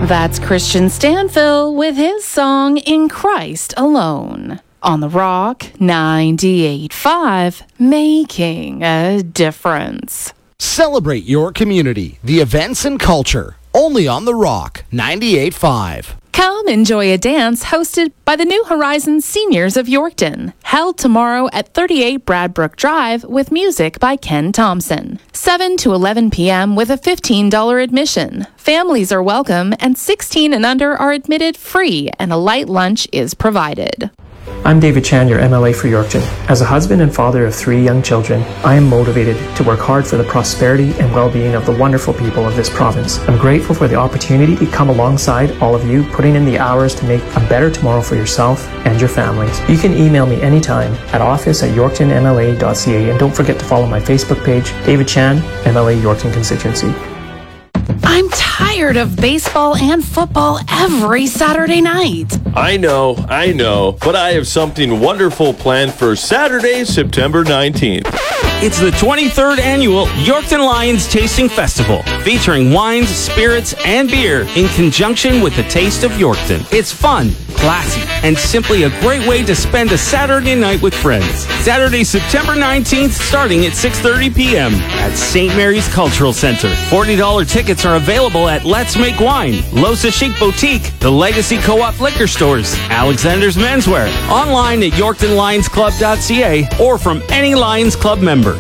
That's Christian Stanfill with his song In Christ Alone. On the Rock 98.5, making a difference. Celebrate your community, the events and culture. Only on the Rock 98.5. Come enjoy a dance hosted by the New Horizons Seniors of Yorkton, held tomorrow at 38 Bradbrook Drive with music by Ken Thompson. 7 to 11 p.m. with a $15 admission. Families are welcome and 16 and under are admitted free and a light lunch is provided. I'm David Chan, your MLA for Yorkton. As a husband and father of 3 young children, I am motivated to work hard for the prosperity and well-being of the wonderful people of this province. I'm grateful for the opportunity to come alongside all of you, putting in the hours to make a better tomorrow for yourself and your families. You can email me anytime at office@yorktonmla.ca, and don't forget to follow my Facebook page, David Chan, MLA Yorkton Constituency. I'm tired of baseball and football every Saturday night. I know, but I have something wonderful planned for Saturday, September 19th. It's the 23rd annual Yorkton Lions Tasting Festival, featuring wines, spirits, and beer in conjunction with the Taste of Yorkton. It's fun, classy, and simply a great way to spend a Saturday night with friends. Saturday, September 19th, starting at 6:30 p.m. at St. Mary's Cultural Center. $40 tickets are available at Let's Make Wine, Losa Chic Boutique, the Legacy Co-op Liquor Stores, Alexander's Menswear, online at YorktonLionsClub.ca, or from any Lions Club member.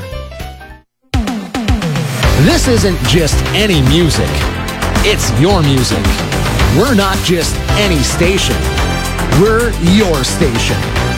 This isn't just any music. It's your music. We're not just any station. We're your station.